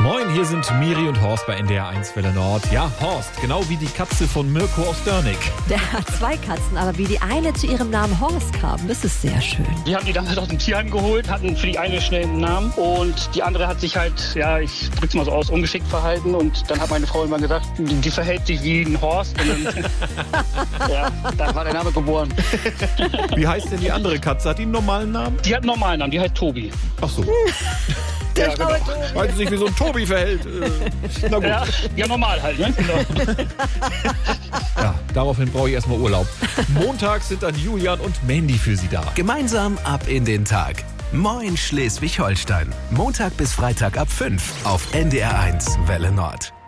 Moin, hier sind Miri und Horst bei NDR 1 Welle Nord. Ja, Horst, genau wie die Katze von Mirko aus Dörnig. Der hat 2 Katzen, aber wie die eine zu ihrem Namen Horst kam, das ist sehr schön. Wir haben die damals aus dem Tierheim geholt, hatten für die eine schnell einen Namen und die andere hat sich halt, ja, ich drück's mal so aus, ungeschickt verhalten und dann hat meine Frau immer gesagt, die verhält sich wie ein Horst und dann, ja, dann war der Name geboren. Wie heißt denn die andere Katze? Hat die einen normalen Namen? Die hat einen normalen Namen, die heißt Tobi. Ach so. Der genau. Weil sie sich wie so ein Tobi verhält. Na gut. Ja, normal halt, ne? Genau. Ja, daraufhin brauche ich erstmal Urlaub. Montags sind dann Julian und Mandy für Sie da. Gemeinsam ab in den Tag. Moin Schleswig-Holstein. Montag bis Freitag ab 5 auf NDR 1 Welle Nord.